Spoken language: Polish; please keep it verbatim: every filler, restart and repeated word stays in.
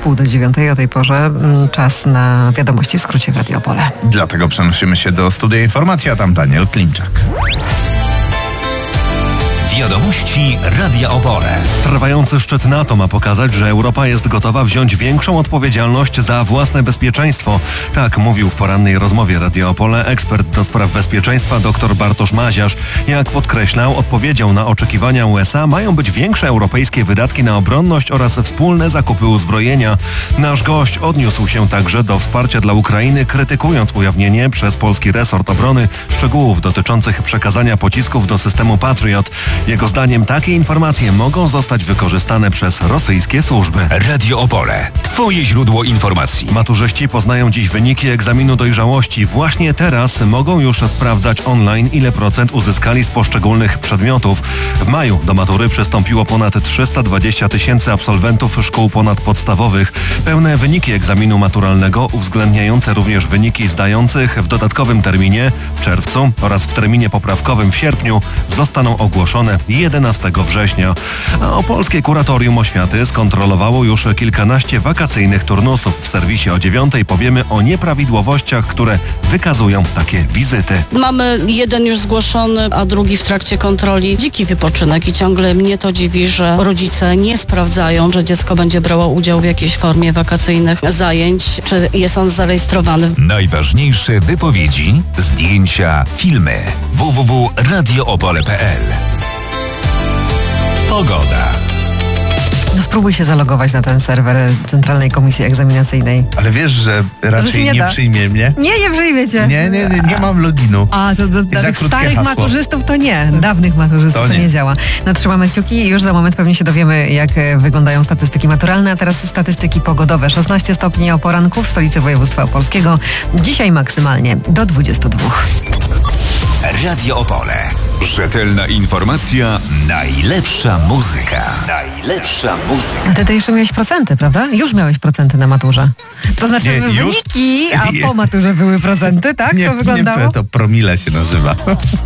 wpół do dziewiątej o tej porze. Czas na wiadomości w skrócie w Radio Opole. Dlatego przenosimy się do studia informacji, a tam Daniel Klimczak. Wiadomości Radia Opole. Trwający szczyt NATO ma pokazać, że Europa jest gotowa wziąć większą odpowiedzialność za własne bezpieczeństwo. Tak mówił w porannej rozmowie Radia Opole ekspert do spraw bezpieczeństwa dr Bartosz Maziarz. Jak podkreślał, odpowiedzią na oczekiwania U S A mają być większe europejskie wydatki na obronność oraz wspólne zakupy uzbrojenia. Nasz gość odniósł się także do wsparcia dla Ukrainy, krytykując ujawnienie przez polski resort obrony szczegółów dotyczących przekazania pocisków do systemu Patriot. Jego zdaniem takie informacje mogą zostać wykorzystane przez rosyjskie służby. Radio Opole. Twoje źródło informacji. Maturzyści poznają dziś wyniki egzaminu dojrzałości. Właśnie teraz mogą już sprawdzać online, ile procent uzyskali z poszczególnych przedmiotów. W maju do matury przystąpiło ponad trzysta dwadzieścia tysięcy absolwentów szkół ponadpodstawowych. Pełne wyniki egzaminu maturalnego, uwzględniające również wyniki zdających w dodatkowym terminie w czerwcu oraz w terminie poprawkowym w sierpniu, zostaną ogłoszone jedenastego września. A Opolskie Kuratorium Oświaty skontrolowało już kilkanaście wakacyjnych turnusów. W serwisie o dziewiątej powiemy o nieprawidłowościach, które wykazują takie wizyty. Mamy jeden już zgłoszony, a drugi w trakcie kontroli. Dziki wypoczynek i ciągle mnie to dziwi, że rodzice nie sprawdzają, że dziecko będzie brało udział w jakiejś formie wakacyjnych zajęć, czy jest on zarejestrowany. Najważniejsze wypowiedzi, zdjęcia, filmy. w w w kropka radio opole kropka p l. Pogoda. No spróbuj się zalogować na ten serwer Centralnej Komisji Egzaminacyjnej. Ale wiesz, że raczej się nie nie, da. przyjmie mnie? Nie, nie przyjmie cię. Nie, nie, nie, nie mam loginu. A, to do, dla Za tych krótkie starych hasło. maturzystów to nie. Dawnych maturzystów To to nie. nie. nie działa. No trzymamy kciuki i już za moment pewnie się dowiemy, jak e, wyglądają statystyki maturalne, a teraz statystyki pogodowe. szesnaście stopni o poranku w stolicy województwa opolskiego. Dzisiaj maksymalnie do dwudziestu dwóch. Radio Opole. Rzetelna informacja, najlepsza muzyka. Najlepsza muzyka. A ty to jeszcze miałeś procenty, prawda? Już miałeś procenty na maturze. To znaczy Nie, już? wyniki, a Nie. po maturze były procenty, tak? Nie, to wyglądało? nie, to promile się nazywa.